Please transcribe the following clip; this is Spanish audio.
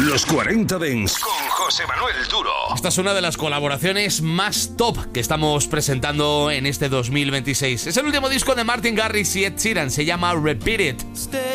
Los 40 Dents con José Manuel Duro. Esta es una de las colaboraciones más top que estamos presentando en este 2026. Es el último disco de Martin Garrix y Ed Sheeran, se llama Repeat It.